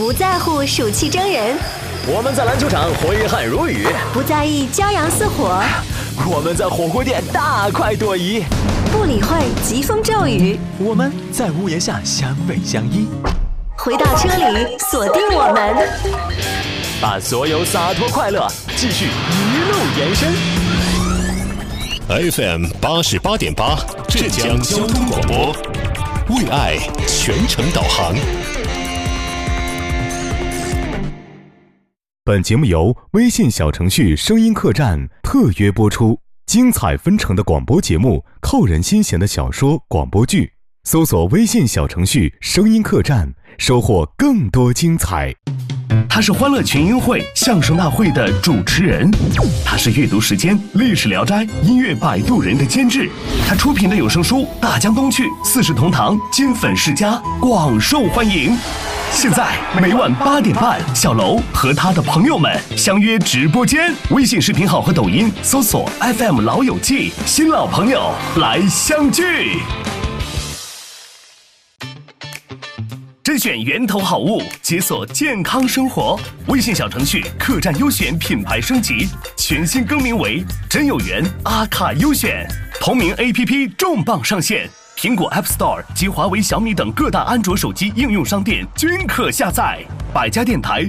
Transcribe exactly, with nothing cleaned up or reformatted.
不在乎暑气蒸人， 我们在篮球场挥汗如雨， 不在意骄阳似火， 我们在火锅店大快朵颐， 不理会疾风骤雨， 我们在屋檐下相偎相依。 回到车里，锁定我们， 把所有洒脱快乐继续一路延伸。 F M 八十八点八，浙江交通广播，为爱全程导航。本节目由微信小程序声音客栈特约播出，精彩纷呈的广播节目，扣人心弦的小说、广播剧，搜索微信小程序声音客栈，收获更多精彩。 他是欢乐群英会相声大会的主持人，他是阅读时间历史聊斋音乐摆渡人的监制，他出品的有声书《大江东去》四世同堂金粉世家广受欢迎。现在每晚八点半，小楼和他的朋友们相约直播间，微信视频号和抖音搜索 F M 老友记，新老朋友来相聚。甄选源头好物，解锁健康生活。微信小程序客栈优选品牌升级，全新更名为真有缘阿卡优选。同名 A P P 重磅上线，苹果 App Store 及华为、小米等各大安卓手机应用商店均可下载。百家电台